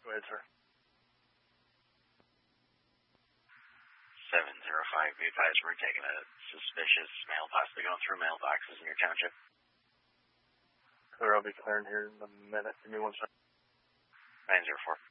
Go ahead, sir. 705, be advised we're taking a suspicious mail possibly going through mailboxes in your township. Clear, I'll be clearing here in a minute. Give me 1 second. 904.